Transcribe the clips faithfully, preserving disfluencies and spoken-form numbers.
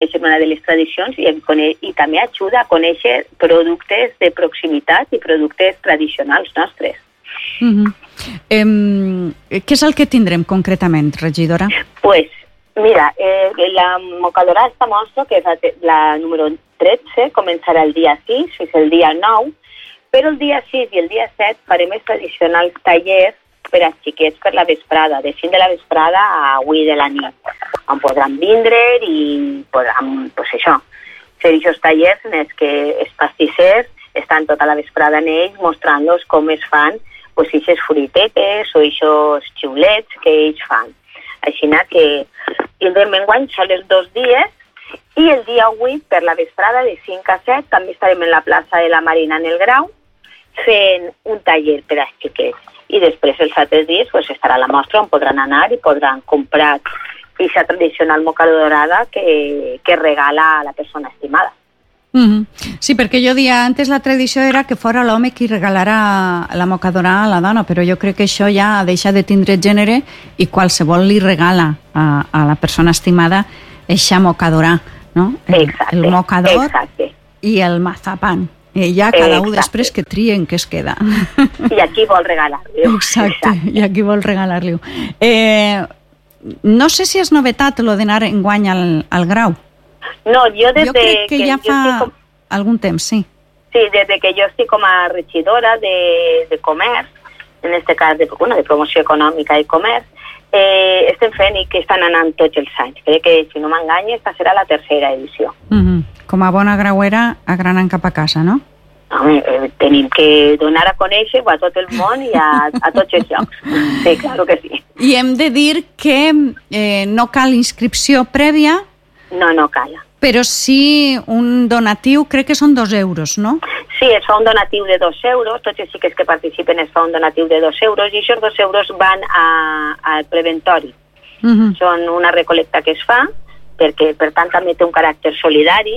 de Setmana de les Tradicions i, i també ajuda a conèixer productes de proximitat i productes tradicionals nostres. Mm-hmm. Eh, què és el que tindrem concretament, regidora? Pues, mira, eh, la mocadora esta mostra, que és la, la número tretze, començarà el dia sis fins el dia nou, però el dia sis i el dia set farem els tradicionals tallers per als xiquets per la vesprada, de cinc de la vesprada a vuit de la nit, on podran vindre i podran, pues això, fer aquests tallers en els que els pastissers estan tota la vesprada en ells mostrant-los com es fan pues, aquestes fruitetes o aquests xiulets que ells fan. Així que tindrem enguany sols dos dies i el dia vuit per la vesprada de cinc a set també estarem en la plaça de la Marina en el Grau fent un taller per als xiquets. I després els altres dies pues, estarà la mostra on podran anar i podran comprar aquesta tradicional mocadora dorada que, que regala a la persona estimada. Mm-hmm. Sí, perquè jo dia antes la tradició era que fora l'home qui regalara la mocadora a la dona, però jo crec que això ja deixa de tindre gènere i qualsevol li regala a, a la persona estimada eixa mocadora, no? Exacte, el mocador exacte. I el mazapán. I ja cada un després que trien què es queda. I aquí vol regalar-li. Exacte, i aquí vol regalar-li. Eh, no sé si és novetat lo d'anar enguany al, al Grau. No, jo des jo crec que, que ja fa com... algun temps, sí. Sí, des que jo estic com a regidora de, de comerç, en este cas de, bueno, de promoció econòmica i comerç, eh, estem fent i que estan anant tots els anys. Crec que, si no m'enganya, esta serà la tercera edició. Mm-hmm. Com a bona grauera, agranant cap a casa, no? Home, eh, tenim que donar a conèixer a tot el món i a, a tots els llocs. Sí, claro que sí. I hem de dir que eh, no cal inscripció prèvia. No, no cal. Però sí un donatiu, crec que són dos euros, no? Sí, es fa un donatiu de dos euros, tots els xiquets que participen es fa un donatiu de dos euros i aquests dos euros van a, al preventori. Uh-huh. Són una recolecta que es fa, perquè per tant també té un caràcter solidari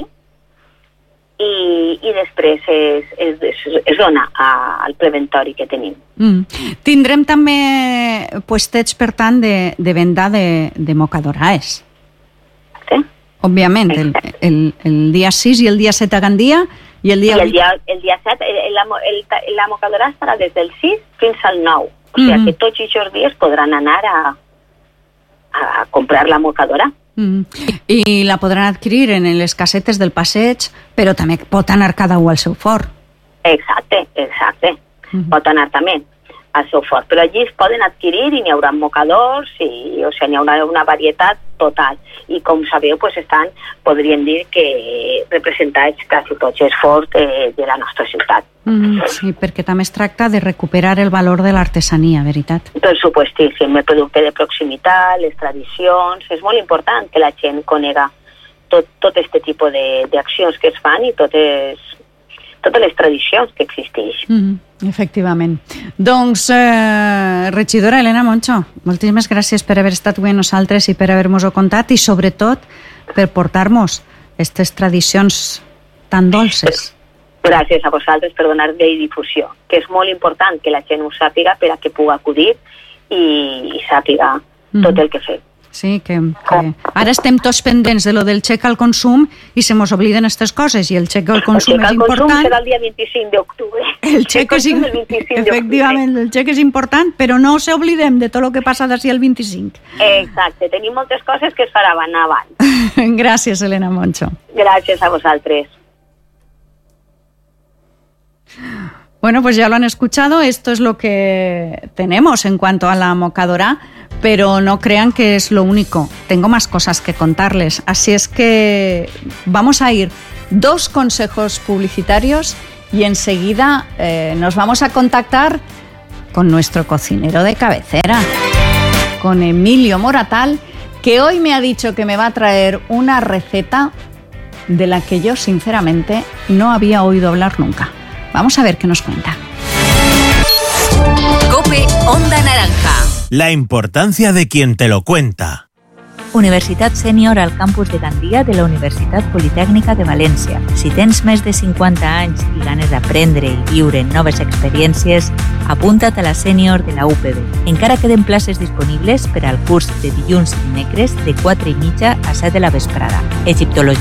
i, i després es, es, es dona a, al preventori que tenim. Mm. Tindrem també puestets, per tant, de, de venda de, de mocadoraes. Sí. Òbviament, el, el, el dia sis i el dia set a Gandia i el dia... I el dia, el dia set, el, el, el, la mocadora estarà des del sis fins al nou. O sigui mm-hmm. que tots aquests dies podran anar a, a comprar la mocadora. Mm. I la podran adquirir en les casetes del passeig, però també pot anar cada un al seu fort. Exacte, exacte. Mm. Pot anar també al seu fort. Però allí es poden adquirir i n'hi haurà mocadors, i, o sigui, n'hi haurà una varietat total. I com sabeu, pues, estan, podríem dir que representats quasi tots els forts de, de la nostra ciutat. Mm, sí, perquè també es tracta de recuperar el valor de l'artesania, veritat? Per supuestíssim, el producte de proximitat, les tradicions... És molt important que la gent conega tot, tot este tipus d'accions que es fan i totes, totes les tradicions que existeixen. Mm, efectivament. Doncs, eh, regidora Elena Moncho, moltíssimes gràcies per haver estat avui amb nosaltres i per haver-nos-ho contat i, sobretot, per portar-nos aquestes tradicions tan dolces. Gràcies a vosaltres per donar-li difusió, que és molt important que la gent ho sàpiga per a que pugui acudir i, i sàpiga mm. tot el que fem. Sí, que, que ara estem tots pendents de lo del xec al consum i se mos obliden aquestes coses i el xec al consum el xec és important. El consum serà el dia vint-i-cinc d'octubre. El xec és, el efectivament, el xec és important, però no se oblidem de tot el que passa d'ací al vint-i-cinc. Exacte, tenim moltes coses que es faran abans. Gràcies, Elena Moncho. Gràcies a vosaltres. Bueno, pues ya lo han escuchado, esto es lo que tenemos en cuanto a la mocadora, pero no crean que es lo único, tengo más cosas que contarles, así es que vamos a ir dos consejos publicitarios y enseguida eh, nos vamos a contactar con nuestro cocinero de cabecera, con Emilio Moratal, que hoy me ha dicho que me va a traer una receta de la que yo sinceramente no había oído hablar nunca. Vamos a ver qué nos cuenta. COPE Onda Naranja. La importancia de quien te lo cuenta. Universitat Sènior al campus de Gandia de la Universitat Politècnica de València. Si tens més de cinquanta anys i ganes d'aprendre i viure noves experiències, apunta't a la Sènior de la U P B. Encara queden places disponibles per al curs de dilluns i dimecres de quatre i mitja a set de la vesprada. Egiptologia